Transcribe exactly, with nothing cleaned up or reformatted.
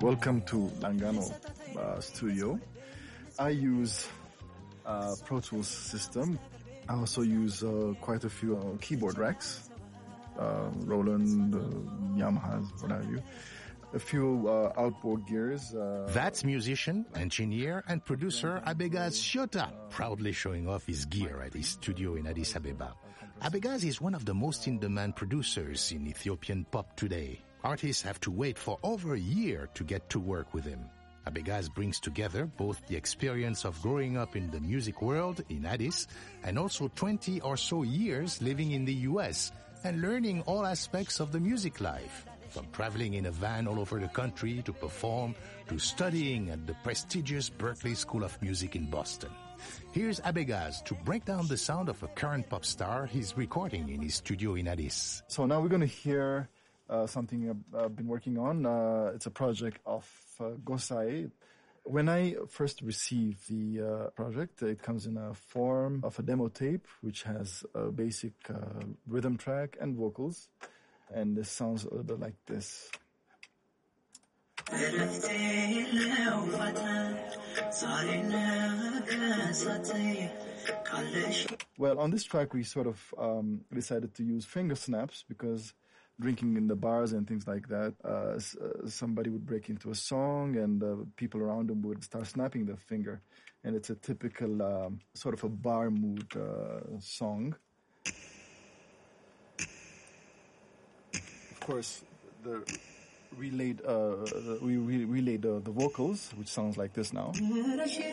Welcome to Langano uh, Studio. I use uh, Pro Tools system. I also use uh, quite a few uh, keyboard racks, uh, Roland, uh, Yamahas, what have you. A few uh, outboard gears. Uh, That's musician, engineer, and producer Abegaz Shiota, proudly showing off his gear at his studio in Addis Ababa. Abegaz is one of the most in-demand producers in Ethiopian pop today. Artists have to wait for over a year to get to work with him. Abegaz brings together both the experience of growing up in the music world in Addis and also twenty or so years living in the U S and learning all aspects of the music life. From traveling in a van all over the country to perform, to studying at the prestigious Berklee School of Music in Boston. Here's Abegaz to break down the sound of a current pop star he's recording in his studio in Addis. So now we're going to hear uh, something I've, I've been working on. Uh, it's a project of uh, Gosai. When I first received the uh, project, it comes in a form of a demo tape, which has a basic uh, rhythm track and vocals. And this sounds a little bit like this. Well, on this track, we sort of um, decided to use finger snaps because drinking in the bars and things like that, uh, s- uh, somebody would break into a song and uh, people around them would start snapping their finger. And it's a typical um, sort of a bar mood uh, song. Of course, the relayed, uh, the, we re- relayed uh, the vocals, which sounds like this now.